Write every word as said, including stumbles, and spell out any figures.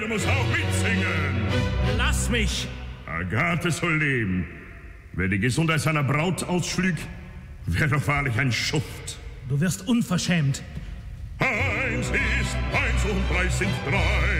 Seele muss auch mitsingen. Lass mich! Agathe soll leben. Wer die Gesundheit seiner Braut ausschlug, wäre doch wahrlich ein Schuft. Du wirst unverschämt. Eins ist eins und drei sind drei.